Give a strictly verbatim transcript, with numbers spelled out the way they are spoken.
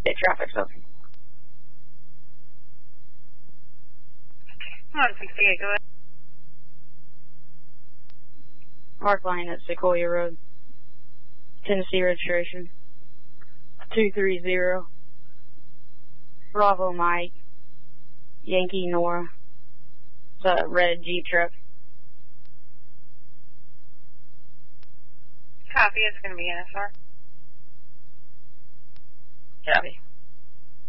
State traffic stuff. one sixty-eight, go ahead. Mark line at Sequoia Road. Tennessee registration. two three zero. Bravo Mike. Yankee Nora. It's a red Jeep truck. Copy, it's going to be N S R. Copy.